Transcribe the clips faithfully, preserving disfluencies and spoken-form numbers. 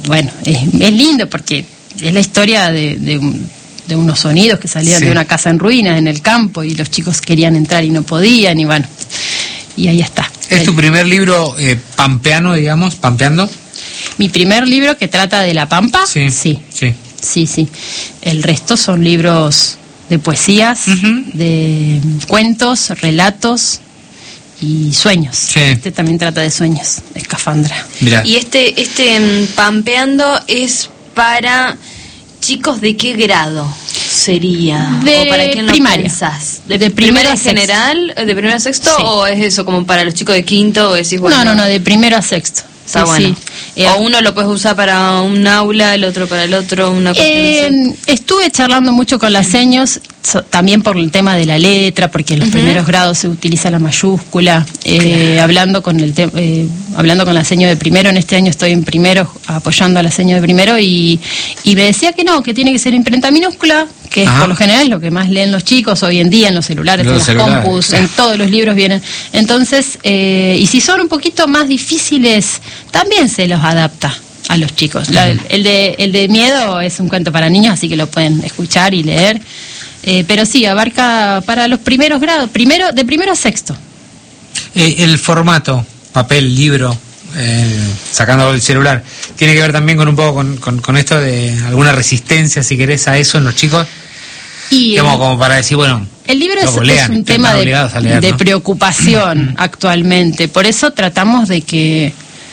bueno, es, es lindo porque es la historia de, de, un, de unos sonidos que salían sí. de una casa en ruinas en el campo y los chicos querían entrar y no podían y bueno, y ahí está. ¿Es ahí. tu primer libro eh, pampeano, digamos, pampeando? Mi primer libro que trata de la Pampa, sí, sí, sí, sí, sí. El resto son libros de poesías, uh-huh. de cuentos, relatos y sueños. Sí. Este también trata de sueños, Escafandra. Mirá. Y este, este um, Pampeando es para chicos de qué grado sería, de o para quién lo primaria. pensás, de, de primero en general, de primero a sexto, sí. o es eso como para los chicos de quinto, o decís, bueno, no, no, no, de primero a sexto. Está sí, bueno. Sí. Eh, o uno lo puedes usar para un aula, el otro para el otro, una eh, Estuve charlando mucho con las seños, so, también por el tema de la letra, porque en los uh-huh. primeros grados se utiliza la mayúscula. Eh, claro. Hablando con el te- eh, hablando con la seño de primero, en este año estoy en primero, apoyando a la seño de primero, y, y me decía que no, que tiene que ser imprenta minúscula, que es Ajá. por lo general lo que más leen los chicos hoy en día en los celulares, los en las celulares. compus, en todos los libros vienen. Entonces, eh, y si son un poquito más difíciles, también se los adapta a los chicos. La, el, de, el de miedo es un cuento para niños, así que lo pueden escuchar y leer. Eh, pero sí, abarca para los primeros grados, primero de primero a sexto. Eh, el formato, papel, libro, eh, sacando el celular, ¿tiene que ver también con un poco con, con, con esto de alguna resistencia, si querés, a eso en los chicos? Y como, el, como para decir, bueno... El libro es, lean, es un tema de, leer, de ¿no? preocupación actualmente. Por eso tratamos de que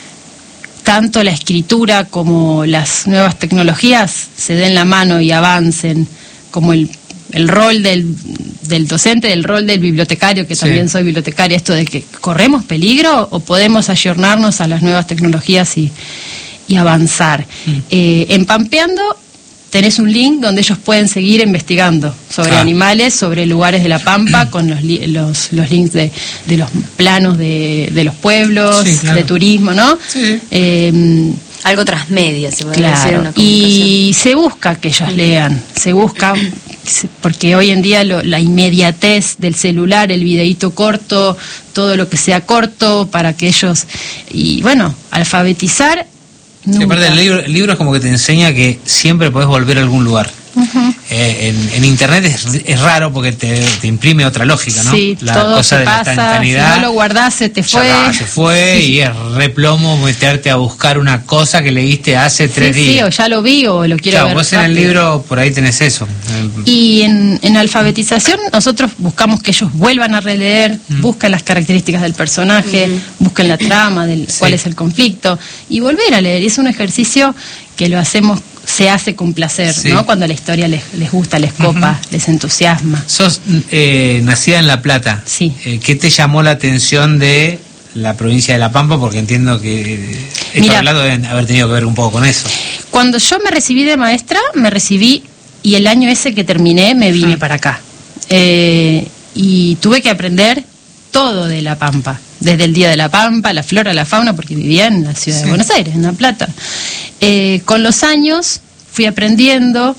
tanto la escritura como las nuevas tecnologías se den la mano y avancen, como el, el rol del, del docente, el rol del bibliotecario, que sí. también soy bibliotecaria, esto de que corremos peligro o podemos ayornarnos a las nuevas tecnologías y, y avanzar. Mm. Eh, en Pampeando tenés un link donde ellos pueden seguir investigando sobre ah. animales, sobre lugares de la Pampa, con los, li- los, los links de, de los planos de, de los pueblos, sí, claro. de turismo, ¿no? Sí. Eh, Algo transmedia, se puede claro. decir. Y se busca que ellos lean, se busca, porque hoy en día lo, la inmediatez del celular, el videíto corto, todo lo que sea corto, para que ellos, y bueno, alfabetizar. Sí, aparte el libro, el libro es como que te enseña que siempre podés volver a algún lugar. Uh-huh. Eh, en, en internet es, es raro porque te, te imprime otra lógica, ¿no? Sí, la todo cosa de pasa, la instantaneidad. Si no lo guardás, se te fue. Ya, se fue sí. y es replomo meterte a buscar una cosa que leíste hace tres sí, días. Sí, o ya lo vi o lo quiero claro, ver. Vos rápido. En el libro por ahí tenés eso. Y en, en alfabetización nosotros buscamos que ellos vuelvan a releer, mm. busquen las características del personaje, mm. busquen la trama, del sí. cuál es el conflicto, y volver a leer. Y es un ejercicio que lo hacemos, se hace con placer, sí. ¿no? Cuando la historia les, les gusta, les copa, uh-huh. les entusiasma. Sos eh, nacida en La Plata. Sí. Eh, ¿Qué te llamó la atención de la provincia de La Pampa? Porque entiendo que esto hablado deben haber tenido que ver un poco con eso. Cuando yo me recibí de maestra, me recibí y el año ese que terminé me vine uh-huh. para acá. Eh, y tuve que aprender todo de La Pampa. Desde el Día de la Pampa, la flora, la fauna, porque vivía en la ciudad sí. de Buenos Aires, en La Plata. Eh, con los años fui aprendiendo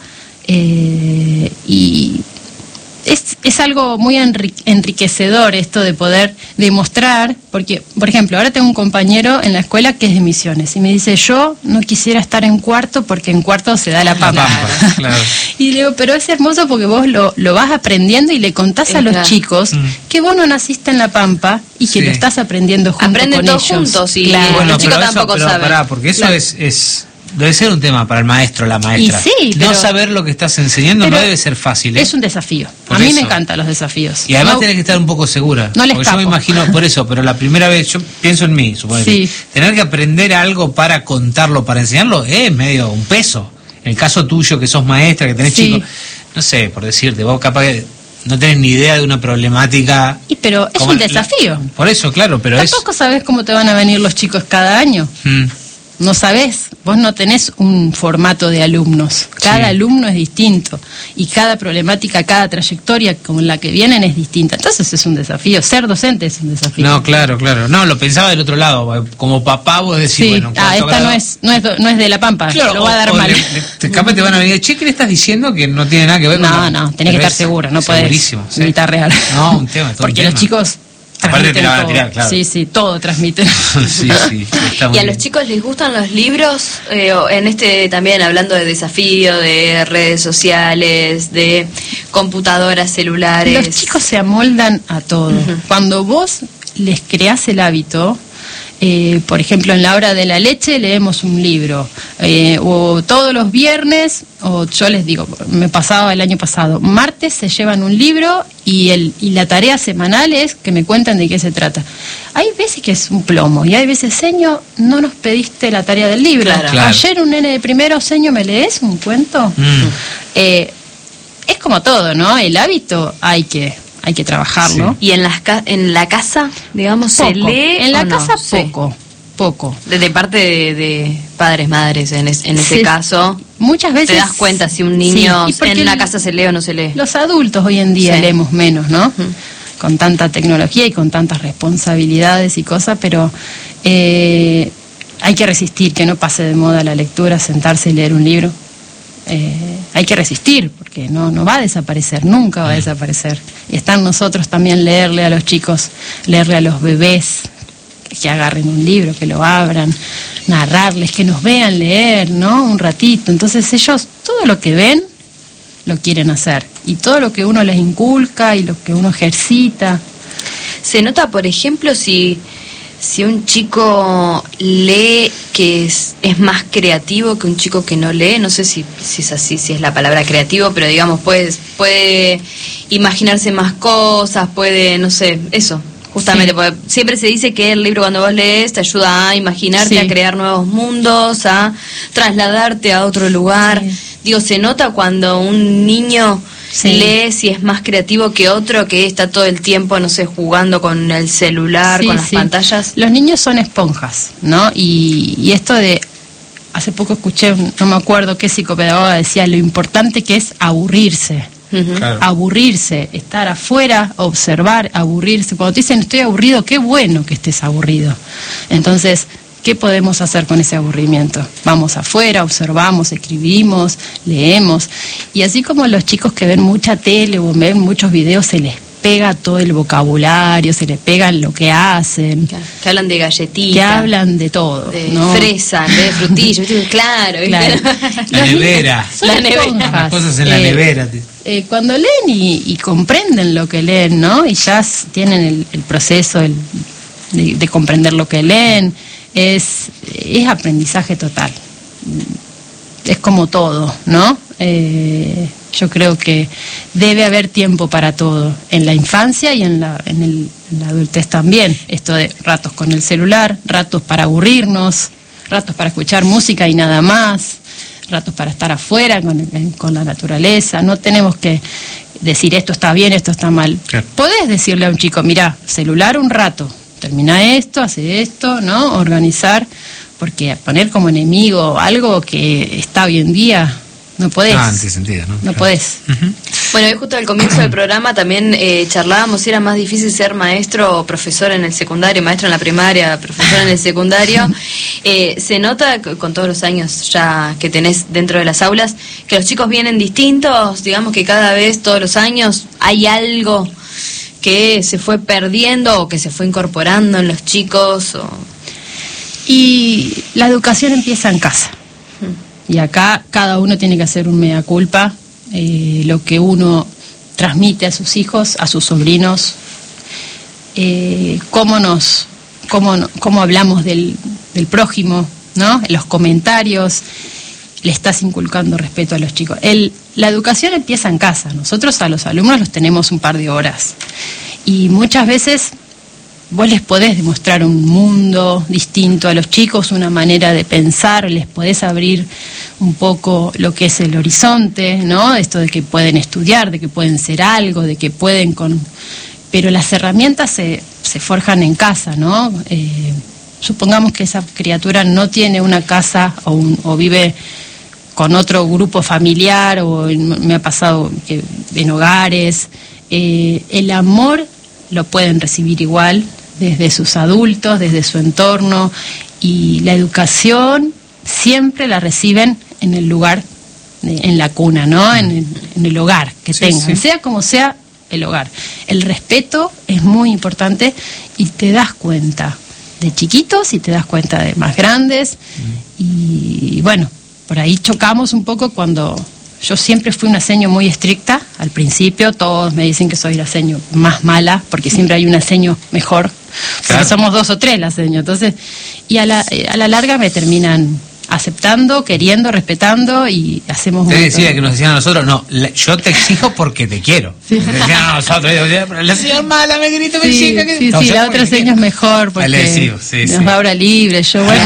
eh, y es, es algo muy enri- enriquecedor esto de poder demostrar, porque, por ejemplo, ahora tengo un compañero en la escuela que es de Misiones y me dice, yo no quisiera estar en cuarto porque en cuarto se da la pampa. La pampa claro. Y digo, pero es hermoso porque vos lo, lo vas aprendiendo y le contás es a los claro. chicos mm. que vos no naciste en la pampa y que sí. lo estás aprendiendo junto Aprenden con todos ellos. juntos y claro. bueno, los chicos pero tampoco eso, pero, saben. Pará, porque eso claro. es... es... Debe ser un tema para el maestro, la maestra. Y sí, no pero, saber lo que estás enseñando no debe ser fácil. ¿eh? Es un desafío. Por a mí eso. me encantan los desafíos. Y además no, tenés que estar un poco segura. No les porque yo me imagino, por eso, pero la primera vez, yo pienso en mí, supongo sí. que tener que aprender algo para contarlo, para enseñarlo, es medio un peso. En el caso tuyo, que sos maestra, que tenés sí. chicos, no sé, por decirte, vos capaz que no tenés ni idea de una problemática. Y pero es un desafío. La, por eso, claro, pero Tampoco es... Tampoco sabés cómo te van a venir los chicos cada año. Hmm. No sabés, vos no tenés un formato de alumnos, cada sí. alumno es distinto y cada problemática, cada trayectoria con la que vienen es distinta, entonces es un desafío, ser docente es un desafío. No, claro, claro, no, lo pensaba del otro lado, como papá vos decís, sí. bueno, ah, esta grado... no es, no es no es de La Pampa, claro, lo va a dar o mal. Le, le, capaz te van a venir, che, ¿qué le estás diciendo que no tiene nada que ver no, con la... No, no, tenés que estar seguro, no podés ¿sí? imitar real. No, un tema, todo porque un los tema. chicos Aparte te la van a tirar, claro. Sí, sí, todo transmiten. Sí, sí, está muy ¿Y a bien. los chicos les gustan los libros? Eh, en este también hablando de desafío, de redes sociales, de computadoras, celulares. Los chicos se amoldan a todo. Uh-huh. Cuando vos les creás el hábito, eh, por ejemplo, en la hora de la leche leemos un libro, eh, o todos los viernes, o yo les digo, me pasaba el año pasado, martes se llevan un libro y, el, y la tarea semanal es que me cuenten de qué se trata. Hay veces que es un plomo y hay veces, señor, no nos pediste la tarea del libro. Claro. Claro. Ayer un nene de primero, señor, ¿me lees un cuento? Mm. Eh, es como todo, ¿no? El hábito hay que... hay que trabajarlo. Sí. ¿Y en, las ca en la casa, digamos, Poco. se lee? En la o no? casa Sí. poco, poco. De, de parte de, de padres, madres, en, es, en ese Sí. caso, Muchas veces... te das cuenta si un niño Sí, y porque en la el- casa se lee o no se lee. Los adultos hoy en día Sí. leemos menos, ¿no? Ujú. Con tanta tecnología y con tantas responsabilidades y cosas, pero eh, hay que resistir, que no pase de moda la lectura, sentarse y leer un libro. Eh, hay que resistir, porque no, no va a desaparecer, nunca va a desaparecer. Y está en nosotros también leerle a los chicos, leerle a los bebés, que agarren un libro, que lo abran, narrarles, que nos vean leer, ¿no? Un ratito. Entonces ellos, todo lo que ven, lo quieren hacer. Y todo lo que uno les inculca y lo que uno ejercita. Se nota, por ejemplo, si, si un chico lee que es, es más creativo que un chico que no lee, no sé si, si es así, si es la palabra creativo, pero digamos, puede, puede imaginarse más cosas, puede, no sé, eso. Justamente, Sí. porque siempre se dice que el libro cuando vos lees te ayuda a imaginarte, Sí. a crear nuevos mundos, a trasladarte a otro lugar. Sí. Digo, se nota cuando un niño Sí. lee si es más creativo que otro, que está todo el tiempo, no sé, jugando con el celular, Sí, con las sí. pantallas. Los niños son esponjas, ¿no? Y, y esto de... Hace poco escuché, no me acuerdo qué psicopedagoga decía, lo importante que es aburrirse. Ujú. Claro. Aburrirse, estar afuera, observar, aburrirse. Cuando te dicen estoy aburrido, qué bueno que estés aburrido. Entonces, ¿qué podemos hacer con ese aburrimiento? Vamos afuera, observamos, escribimos, leemos. Y así como los chicos que ven mucha tele o ven muchos videos, se les pega todo el vocabulario, se les pega lo que hacen, Claro, que hablan de galletitas, que hablan de todo, de ¿no? fresa, en vez de frutillo, ¿viste? Claro, ¿viste? Claro. La Los nevera. niños son La nevera. esponjas. Las cosas en la Eh, nevera. te- eh, cuando leen y, y comprenden lo que leen, ¿no? Y ya s- tienen el, el proceso el- de, de comprender lo que leen, es, es aprendizaje total. Es como todo, ¿no? Eh, yo creo que debe haber tiempo para todo, en la infancia y en la, en, el, en la adultez también. Esto de ratos con el celular, ratos para aburrirnos, ratos para escuchar música y nada más, ratos para estar afuera con, con la naturaleza. No tenemos que decir esto está bien, esto está mal. Claro. Podés decirle a un chico, mira, celular un rato, termina esto, hace esto, ¿no? Organizar, porque poner como enemigo algo que está hoy en día, no podés. Ah, en ese sentido, ¿no? No Claro. podés. Ujú. Bueno, hoy justo al comienzo del programa también eh, charlábamos si era más difícil ser maestro o profesor en el secundario, maestro en la primaria, profesor en el secundario. Eh, se nota c- con todos los años ya que tenés dentro de las aulas que los chicos vienen distintos, digamos que cada vez, todos los años, hay algo que se fue perdiendo o que se fue incorporando en los chicos. O... Y la educación empieza en casa. Y acá cada uno tiene que hacer un mea culpa, eh, lo que uno transmite a sus hijos, a sus sobrinos, eh, cómo nos, cómo, no- cómo hablamos del, del prójimo, ¿no? En los comentarios, le estás inculcando respeto a los chicos. El, la educación empieza en casa. Nosotros a los alumnos los tenemos un par de horas. Y muchas veces vos les podés demostrar un mundo distinto a los chicos, una manera de pensar, les podés abrir un poco lo que es el horizonte, ¿no? Esto de que pueden estudiar, de que pueden ser algo, de que pueden con... Pero las herramientas se, se forjan en casa, ¿no? Eh, supongamos que esa criatura no tiene una casa o, un, o vive con otro grupo familiar, o en- me ha pasado que en hogares, eh, el amor lo pueden recibir igual desde sus adultos, desde su entorno, y la educación siempre la reciben en el lugar, de- en la cuna, ¿no? En el, en el hogar que Sí, tengan, sí. sea como sea el hogar. El respeto es muy importante y te das cuenta de chiquitos y te das cuenta de más grandes. Mm. Y bueno, por ahí chocamos un poco cuando yo siempre fui una seño muy estricta al principio. Todos me dicen que soy la seño más mala porque siempre hay una seño mejor. Porque claro. Somos dos o tres la seño. Entonces, y a la, a la larga me terminan aceptando, queriendo, respetando y hacemos un... Te decía que nos decían a nosotros, no, la, yo te exijo porque te quiero. Sí. Decían a nosotros, la señora mala me grita, me sí, chica. Que... Sí, no, sí, la otra seño es mejor porque decimos, sí, nos sí. da hora libre. Yo, bueno,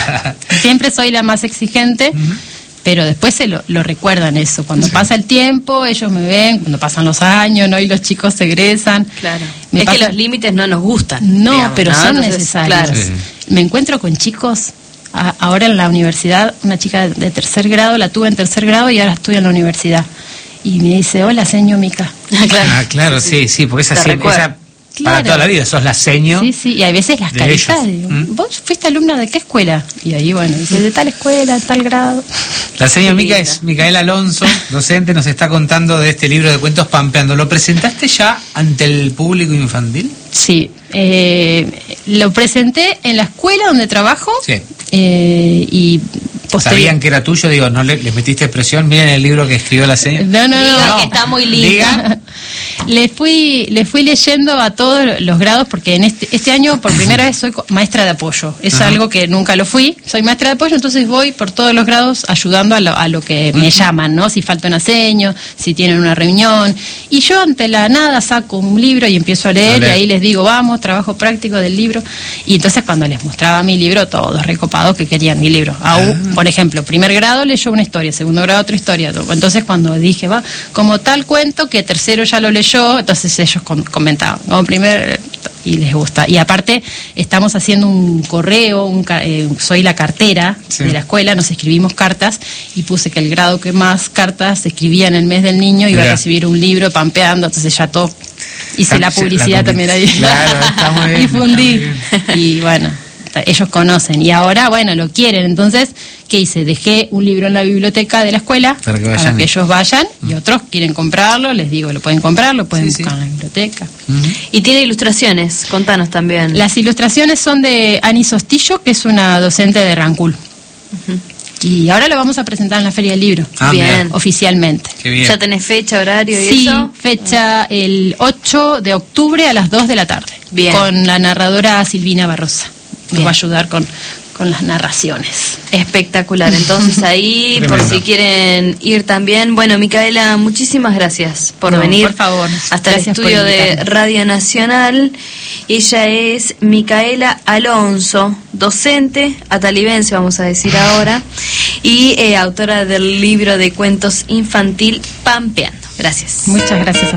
siempre soy la más exigente. Uh-huh. Pero después se lo, lo recuerdan eso. Cuando sí. pasa el tiempo, ellos me ven, cuando pasan los años, ¿no? Y los chicos se egresan. Claro. Me es pasa... que los límites no nos gustan. No, digamos, pero ¿no? son Entonces, necesarios. Claro. Sí. Me encuentro con chicos, a, ahora en la universidad, una chica de tercer grado, la tuve en tercer grado y ahora estoy en la universidad. Y me dice, hola, seño Mica. Claro. Ah, claro, sí, sí, porque esa, esa claro. para toda la vida, sos la seño. Sí, sí, y a veces las caritas, digo, ¿Mm? ¿Vos fuiste alumna de qué escuela? Y ahí, bueno, dice, de tal escuela, de tal grado. La seño Mica es Micaela Alonso, docente, nos está contando de este libro de cuentos Pampeando. ¿Lo presentaste ya ante el público infantil? Sí, eh, lo presenté en la escuela donde trabajo. Sí. Eh, y posterior... ¿Sabían que era tuyo? Digo, ¿no le, les metiste expresión? Miren el libro que escribió la señora. No, no, Diga no. que está muy lindo. Diga. Le fui, le fui leyendo a todos los grados porque en este, este año por primera vez soy maestra de apoyo. Es Ajá. algo que nunca lo fui. Soy maestra de apoyo, entonces voy por todos los grados ayudando a lo, a lo que me llaman, ¿no? Si falta una seño, si tienen una reunión. Y yo ante la nada saco un libro y empiezo a leer, a leer. Y ahí les digo, vamos, trabajo práctico del libro. Y entonces cuando les mostraba mi libro, todos recopados que querían mi libro. Aún, por ejemplo, primer grado leyó una historia, segundo grado otra historia. Entonces cuando dije, va, como tal cuento que tercero ya lo leyó, entonces ellos comentaban, como primer, y les gusta. Y aparte estamos haciendo un correo, un, eh, soy la cartera sí. de la escuela, nos escribimos cartas y puse que el grado que más cartas escribía en el mes del niño iba Mira. a recibir un libro Pampeando, entonces ya todo, hice la publicidad la también ahí. Claro, está muy bien, difundí. Está muy bien. Y bueno, ellos conocen y ahora, bueno, lo quieren. Entonces, ¿qué hice? Dejé un libro en la biblioteca de la escuela para que, para que ellos vayan y otros quieren comprarlo, les digo, lo pueden comprar, lo pueden sí, buscar sí. en la biblioteca. Uh-huh. Y tiene ilustraciones, contanos también. Las ilustraciones son de Ani Sostillo, que es una docente de Rancul. Uh-huh. Y ahora lo vamos a presentar en la Feria del Libro, ah, bien, bien. oficialmente. Qué bien. ¿Ya tenés fecha, horario y sí, eso? Sí, fecha el ocho de octubre a las dos de la tarde. Bien. Con la narradora Silvina Barrosa. Nos bien. va a ayudar con, con las narraciones. Espectacular. Entonces ahí, por si quieren ir también. Bueno, Micaela, muchísimas gracias por no, venir por favor. hasta gracias el estudio de Radio Nacional. Ella es Micaela Alonso, docente, atalibense vamos a decir ahora, y eh, autora del libro de cuentos infantil Pampeando. Gracias. Muchas gracias a